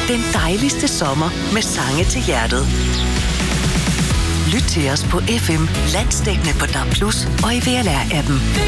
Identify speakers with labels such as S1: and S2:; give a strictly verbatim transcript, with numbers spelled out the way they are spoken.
S1: Den dejligste sommer med sange til hjertet. Lyt til os på F M landsdækkende på D A B plus og i V L R appen.